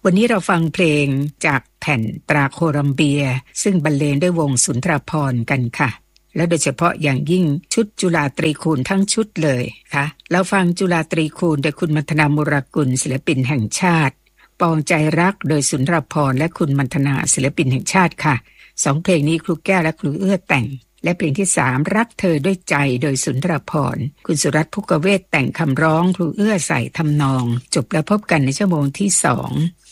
วันนี้เราฟังเพลงจากแผ่นตราโคลัมเบียซึ่งบรรเลงด้วยวงสุนทรภรณ์กันค่ะและโดยเฉพาะอย่างยิ่งชุดจุฬาตรีคูณทั้งชุดเลยค่ะเราฟังจุฬาตรีคูณโดยคุณมัณฑนามุรากุลศิลปินแห่งชาติปองใจรักโดยสุนทรภรณ์และคุณมัณฑนาศิลปินแห่งชาติค่ะ2เพลงนี้ครูแก้วและครูเอื้อแต่งและเพลงที่3รักเธอด้วยใจโดยสุนทรภรณ์คุณสุรัตน์ ภุกเวศแต่งคำร้องครูเอื้อใส่ทำนองจบแล้วพบกันในชั่วโมงที่2